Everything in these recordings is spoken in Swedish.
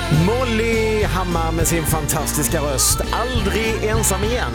Molly Hammar med sin fantastiska röst. Aldrig ensam igen.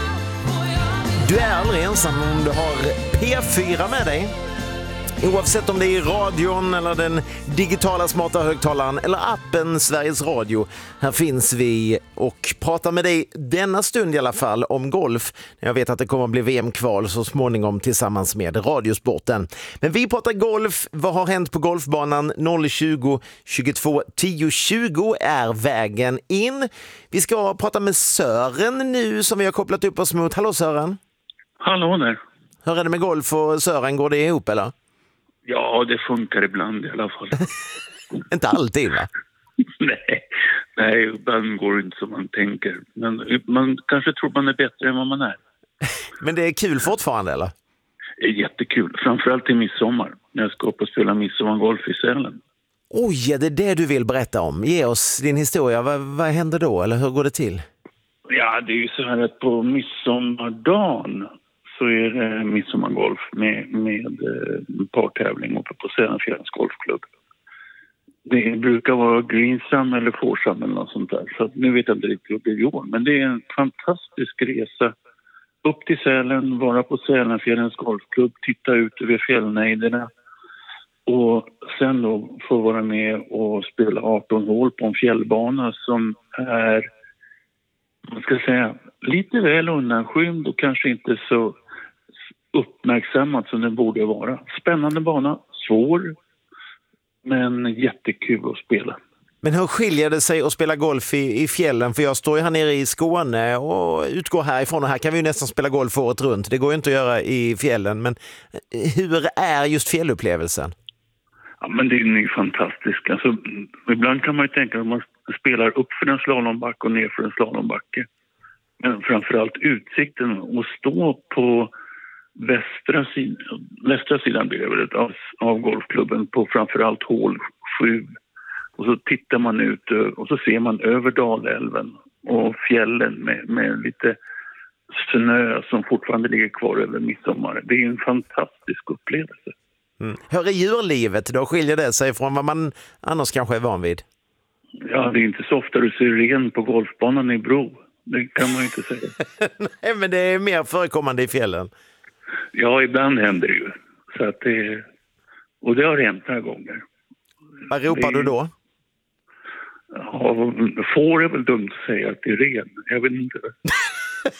Du är aldrig ensam om du har P4 med dig. Oavsett om det är i radion eller den digitala smarta högtalaren eller appen Sveriges Radio. Här finns vi och pratar med dig denna stund i alla fall om golf. Jag vet att det kommer att bli VM-kval så småningom tillsammans med Radiosporten. Men vi pratar golf. Vad har hänt på golfbanan? 020 22 10 20 är vägen in. Vi ska prata med Sören nu som vi har kopplat upp oss mot. Hallå Sören. Hallå där. Hur är det med golf och Sören? Går det ihop eller? Ja, det funkar ibland i alla fall. Inte alltid va? Nej, ibland går det inte som man tänker. Men man kanske tror man är bättre än vad man är. Men det är kul fortfarande eller? Det är jättekul, framförallt i midsommar. När jag ska upp och spela midsommargolf i Sälen. Oj, det är det du vill berätta om. Ge oss din historia. Vad händer då eller hur går det till? Ja, det är ju så här att på midsommardagen så är det midsommargolf med partävling uppe på Sälenfjällens golfklubb. Det brukar vara greensam eller foursam eller något sånt där. Så nu vet jag inte riktigt hur det blir i år. Men det är en fantastisk resa upp till Sälen, vara på Sälenfjällens golfklubb, titta ut över fjällnejderna och sen då få vara med och spela 18 hål på en fjällbana som är, man ska säga, lite väl undanskymd och kanske inte så uppmärksammat som den borde vara. Spännande bana, svår, men jättekul att spela. Men hur skiljer det sig att spela golf i fjällen? För jag står ju här nere i Skåne och utgår härifrån och här kan vi ju nästan spela golf året runt. Det går ju inte att göra i fjällen, men hur är just fjällupplevelsen? Ja, men det är ju fantastiskt. Alltså, ibland kan man ju tänka att man spelar upp för en slalombacke och ner för en slalombacke. Men framförallt utsikten och stå på västra sidan blir det väl av golfklubben på framförallt hål 7. Och så tittar man ut och så ser man över Dalälven och fjällen med lite snö som fortfarande ligger kvar över midsommar. Det är en fantastisk upplevelse. Mm. Hur är djurlivet då? Skiljer det sig från vad man annars kanske är van vid? Ja, det är inte så ofta du ser ren på golfbanan i Bro. Det kan man ju inte säga. Nej, men det är mer förekommande i fjällen. Ja, ibland händer det ju. Så att och det har hänt några gånger. Vad ropar du då? Ja, får är väl dumt att säga att det är ren. Jag vet inte.